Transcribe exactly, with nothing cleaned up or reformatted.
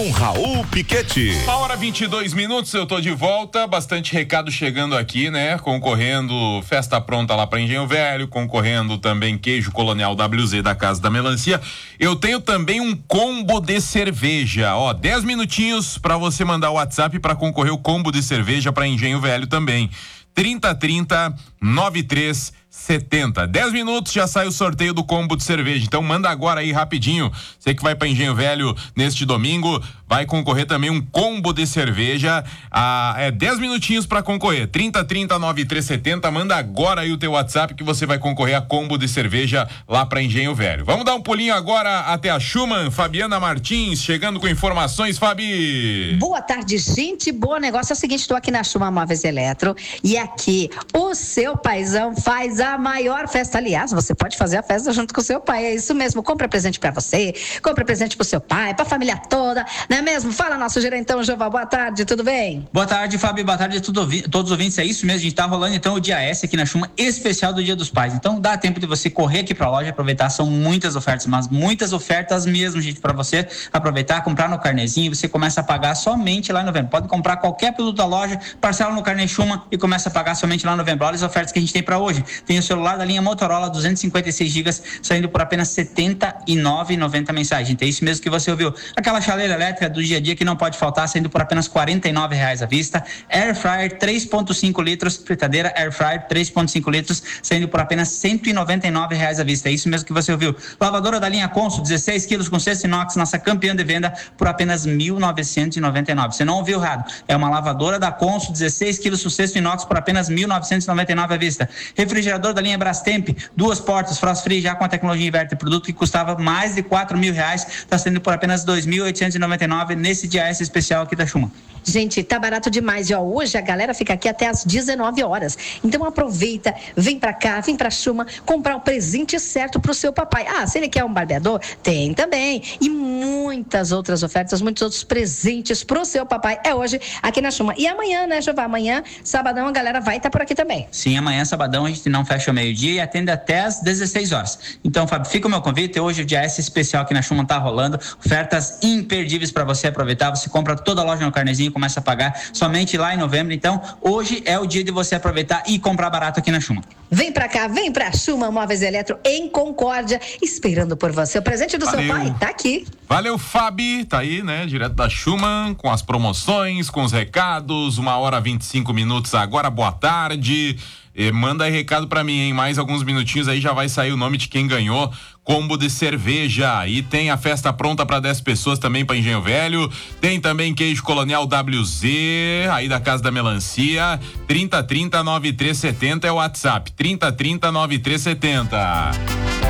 Com Raul Piquetti. Uma hora e vinte e dois minutos, eu tô de volta, bastante recado chegando aqui, né? Concorrendo festa pronta lá pra Engenho Velho, concorrendo também queijo Colonial W Z da Casa da Melancia. Eu tenho também um combo de cerveja, ó, dez minutinhos pra você mandar o WhatsApp pra concorrer o combo de cerveja pra Engenho Velho também. trinta trinta, noventa e três setenta. dez minutos já sai o sorteio do combo de cerveja. Então manda agora aí rapidinho. Você que vai para Engenho Velho neste domingo, vai concorrer também um combo de cerveja. Ah, é dez minutinhos para concorrer. trinta trinta, noventa e três setenta. Manda agora aí o teu WhatsApp que você vai concorrer a combo de cerveja lá para Engenho Velho. Vamos dar um pulinho agora até a Schumann. Fabiana Martins chegando com informações, Fabi. Boa tarde, gente. Boa negócio. É o seguinte, estou aqui na Schumann Móveis Eletro e aqui o seu paizão faz a maior festa. Aliás, você pode fazer a festa junto com o seu pai. É isso mesmo. Compra presente para você, compra presente pro seu pai, pra família toda. Não é mesmo? Fala, nosso gerentão Joval. Boa tarde, tudo bem? Boa tarde, Fábio. Boa tarde a tudo, todos os ouvintes. É isso mesmo. A gente tá rolando então o dia S aqui na Schumann, especial do Dia dos Pais. Então dá tempo de você correr aqui pra loja, aproveitar. São muitas ofertas, mas muitas ofertas mesmo, gente, para você aproveitar, comprar no carnezinho. Você começa a pagar somente lá em novembro. Pode comprar qualquer produto da loja, parcela no carnê Schumann e começa a pagar somente lá em novembro. Olha as ofertas que a gente tem para hoje. Tem o celular da linha Motorola duzentos e cinquenta e seis gigas saindo por apenas setenta e nove reais e noventa centavos mensais. Gente, é isso mesmo que você ouviu. Aquela chaleira elétrica do dia a dia que não pode faltar, saindo por apenas quarenta e nove reais à vista. Air Fryer três ponto cinco litros, fritadeira Air Fryer três ponto cinco litros, saindo por apenas cento e noventa e nove reais à vista. É isso mesmo que você ouviu. Lavadora da linha Consul, dezesseis quilos com cesto inox, nossa campeã de venda, por apenas mil novecentos e noventa e nove reais. Você não ouviu errado. É uma lavadora da Consul, dezesseis quilos com cesto inox, por apenas mil novecentos e noventa e nove reais à vista. Refrigerador da linha Brastemp, duas portas, frost free, já com a tecnologia inverter, produto que custava mais de quatro mil reais, está sendo por apenas dois mil oitocentos e noventa e nove reais nesse dia S especial aqui da Schumann. Gente, tá barato demais. E ó, hoje a galera fica aqui até às dezenove horas. Então aproveita, vem pra cá, vem pra Schumann comprar o presente certo pro seu papai. Ah, se ele quer um barbeador, tem também. E muitas outras ofertas, muitos outros presentes pro seu papai. É hoje aqui na Schumann. E amanhã, né, Jová? Amanhã, sabadão, a galera vai estar tá por aqui também. Sim, amanhã, sabadão, a gente não fecha ao meio-dia e atende até às dezesseis horas. Então, Fábio, fica o meu convite. Hoje o dia S especial aqui na Schumann tá rolando. Ofertas imperdíveis para você aproveitar. Você compra toda a loja no carnezinho, começa a pagar somente lá em novembro. Então, hoje é o dia de você aproveitar e comprar barato aqui na Schumann. Vem pra cá, vem pra Schumann Móveis Eletro em Concórdia, esperando por você. O presente do Valeu. seu pai tá aqui. Valeu, Fabi, tá aí, né, direto da Schumann, com as promoções, com os recados, uma hora e vinte e cinco minutos agora, boa tarde. E manda aí recado pra mim, hein? Mais alguns minutinhos aí já vai sair o nome de quem ganhou combo de cerveja. E tem a festa pronta para dez pessoas também para Engenho Velho. Tem também queijo Colonial W Z, aí da Casa da Melancia. trinta trinta, noventa e três setenta é o WhatsApp. trinta trinta, noventa e três setenta.